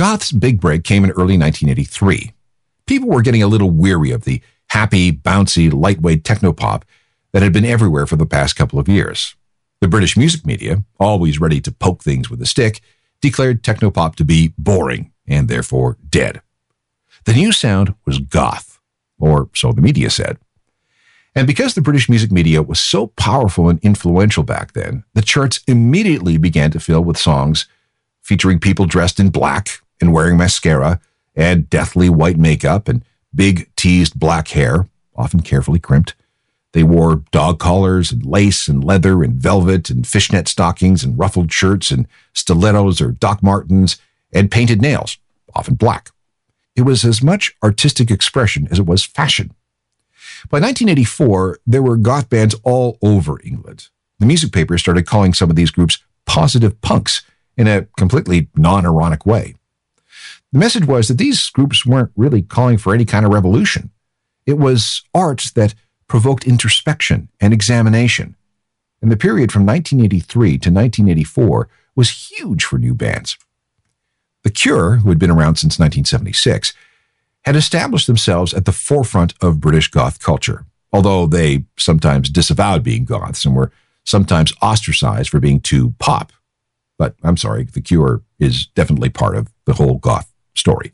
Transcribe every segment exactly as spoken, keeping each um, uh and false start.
Goth's big break came in early nineteen eighty-three. People were getting a little weary of the happy, bouncy, lightweight technopop that had been everywhere for the past couple of years. The British music media, always ready to poke things with a stick, declared technopop to be boring and therefore dead. The new sound was goth, or so the media said. And because the British music media was so powerful and influential back then, the charts immediately began to fill with songs featuring people dressed in black and wearing mascara and deathly white makeup and big teased black hair, often carefully crimped. They wore dog collars and lace and leather and velvet and fishnet stockings and ruffled shirts and stilettos or Doc Martens and painted nails, often black. It was as much artistic expression as it was fashion. By nineteen eighty-four, there were goth bands all over England. The music papers started calling some of these groups positive punks in a completely non-ironic way. The message was that these groups weren't really calling for any kind of revolution. It was art that provoked introspection and examination. And the period from nineteen eighty-three to nineteen eighty-four was huge for new bands. The Cure, who had been around since nineteen seventy-six, had established themselves at the forefront of British goth culture, although they sometimes disavowed being goths and were sometimes ostracized for being too pop. But I'm sorry, The Cure is definitely part of the whole goth story.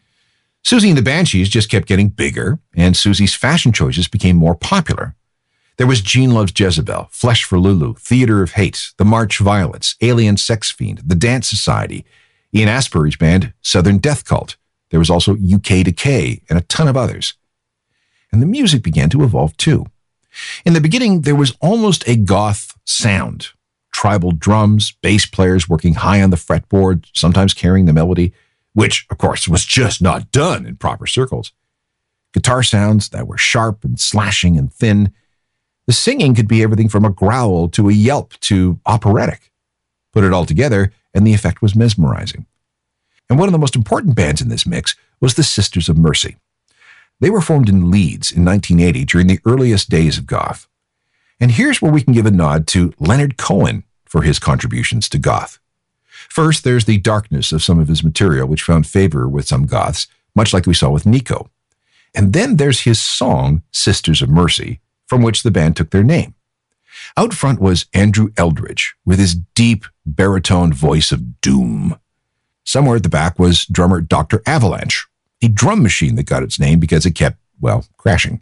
Susie and the Banshees just kept getting bigger, and Susie's fashion choices became more popular. There was Gene Loves Jezebel, Flesh for Lulu, Theater of Hate, The March Violets, Alien Sex Fiend, The Dance Society, Ian Astbury's band, Southern Death Cult. There was also U K Decay and a ton of others. And the music began to evolve too. In the beginning, there was almost a goth sound. Tribal drums, bass players working high on the fretboard, sometimes carrying the melody, which, of course, was just not done in proper circles. Guitar sounds that were sharp and slashing and thin. The singing could be everything from a growl to a yelp to operatic. Put it all together, and the effect was mesmerizing. And one of the most important bands in this mix was the Sisters of Mercy. They were formed in Leeds in nineteen eighty during the earliest days of goth. And here's where we can give a nod to Leonard Cohen for his contributions to goth. First, there's the darkness of some of his material, which found favor with some goths, much like we saw with Nico. And then there's his song, Sisters of Mercy, from which the band took their name. Out front was Andrew Eldridge, with his deep baritone voice of doom. Somewhere at the back was drummer Doctor Avalanche, a drum machine that got its name because it kept, well, crashing.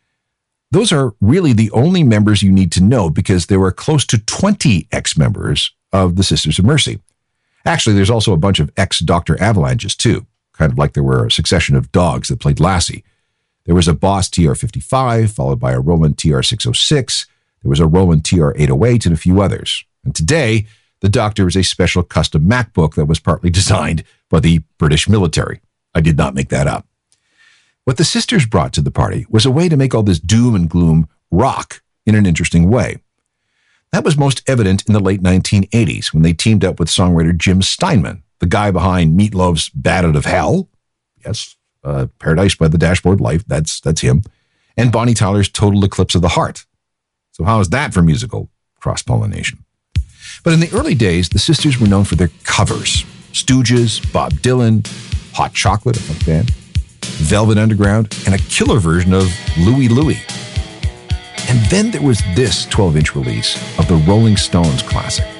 Those are really the only members you need to know because there were close to twenty ex-members of the Sisters of Mercy. Actually, there's also a bunch of ex-Doctor Avalanches, too, kind of like there were a succession of dogs that played Lassie. There was a Boss T R fifty-five, followed by a Roland T R six oh six. There was a Roland T R eight oh eight, and a few others. And today, the Doctor is a special custom MacBook that was partly designed by the British military. I did not make that up. What the sisters brought to the party was a way to make all this doom and gloom rock in an interesting way. That was most evident in the late nineteen eighties when they teamed up with songwriter Jim Steinman, the guy behind Meatloaf's Bat Out of Hell. Yes, uh, Paradise by the Dashboard Life, that's, that's him. And Bonnie Tyler's Total Eclipse of the Heart. So how is that for musical cross-pollination? But in the early days, the sisters were known for their covers. Stooges, Bob Dylan, Hot Chocolate, a funk band, Velvet Underground, and a killer version of Louie Louie. And then there was this twelve-inch release of the Rolling Stones classic.